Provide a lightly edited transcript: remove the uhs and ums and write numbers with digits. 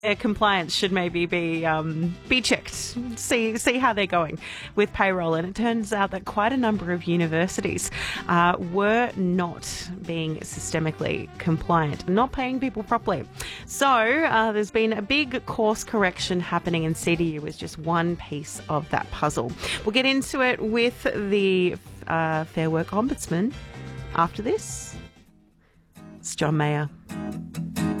Their compliance should maybe be checked, see how they're going with payroll. And it turns out that quite a number of universities were not being systemically compliant, not paying people properly. So there's been a big course correction happening, and CDU is just one piece of that puzzle. We'll get into it with the Fair Work Ombudsman after this. It's John Mayer.